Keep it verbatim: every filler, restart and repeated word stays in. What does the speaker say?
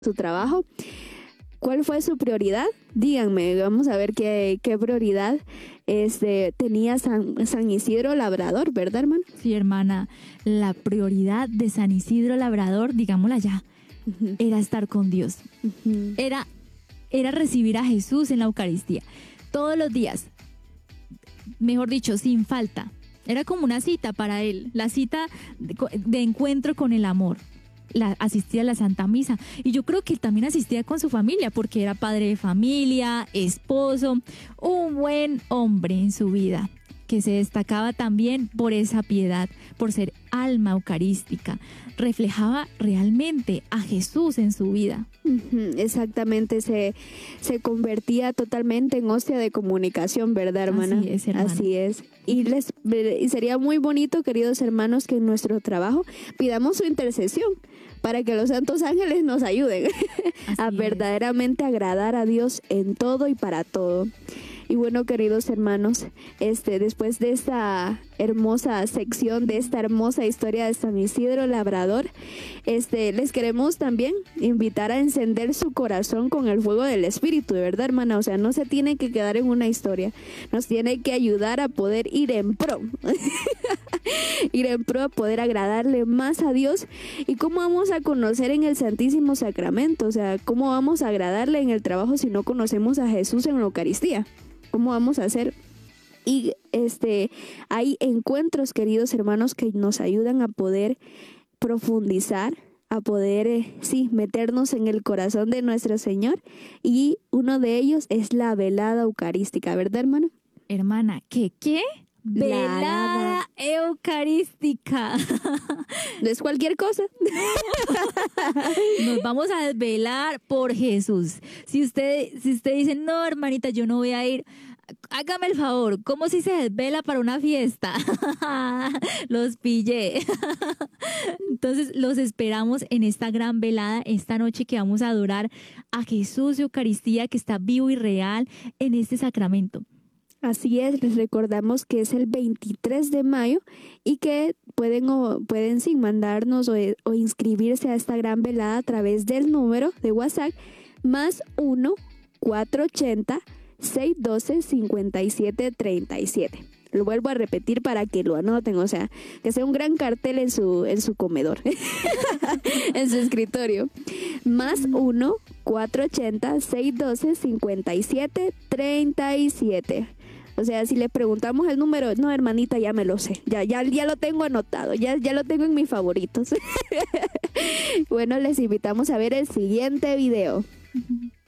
su trabajo. ¿Cuál fue su prioridad? Díganme, vamos a ver qué, qué prioridad este, tenía San, San Isidro Labrador, ¿verdad, hermano? Sí, hermana, la prioridad de San Isidro Labrador, digámosla ya, uh-huh. era estar con Dios. Uh-huh. Era, era recibir a Jesús en la Eucaristía. Todos los días, mejor dicho, sin falta. Era como una cita para él, la cita de, de encuentro con el amor. La, asistía a la Santa Misa, y yo creo que él también asistía con su familia porque era padre de familia, esposo, un buen hombre en su vida, que se destacaba también por esa piedad, por ser alma eucarística, reflejaba realmente a Jesús en su vida. Uh-huh, exactamente, se, se convertía totalmente en hostia de comunicación, ¿verdad, hermana? Así es, hermana. Así es. Y, les, y sería muy bonito, queridos hermanos, que en nuestro trabajo pidamos su intercesión para que los santos ángeles nos ayuden a es. verdaderamente agradar a Dios en todo y para todo. Y bueno, queridos hermanos, este, después de esta hermosa sección, de esta hermosa historia de San Isidro Labrador, este, les queremos también invitar a encender su corazón con el fuego del Espíritu, de verdad, hermana. O sea, no se tiene que quedar en una historia, nos tiene que ayudar a poder ir en pro, ir en pro a poder agradarle más a Dios. ¿Y cómo vamos a conocer en el Santísimo Sacramento? O sea, ¿cómo vamos a agradarle en el trabajo si no conocemos a Jesús en la Eucaristía? ¿Cómo vamos a hacer? Y este, hay encuentros, queridos hermanos, que nos ayudan a poder profundizar, a poder, eh, sí, meternos en el corazón de nuestro Señor. Y uno de ellos es la velada eucarística, ¿verdad, hermano? Hermana, ¿qué? ¿Qué? Velada eucarística. No es cualquier cosa. Nos vamos a desvelar por Jesús. Si usted, si usted dice, no, hermanita, yo no voy a ir, hágame el favor, ¿cómo si se desvela para una fiesta? Los pillé. Entonces los esperamos en esta gran velada, esta noche que vamos a adorar a Jesús de Eucaristía, que está vivo y real en este sacramento. Así es, les recordamos que es el veintitrés de mayo y que pueden o pueden sí, mandarnos o, o inscribirse a esta gran velada a través del número de WhatsApp más uno cuatro ochenta seiscientos doce cincuenta y siete treinta y siete. Lo vuelvo a repetir para que lo anoten, o sea, que sea un gran cartel en su en su comedor, en su escritorio. Más uno cuatro ochenta seiscientos doce cincuenta y siete treinta y siete. O sea, si le preguntamos el número, no, hermanita, ya me lo sé, ya, ya, ya lo tengo anotado, ya, ya lo tengo en mis favoritos. Bueno, les invitamos a ver el siguiente video.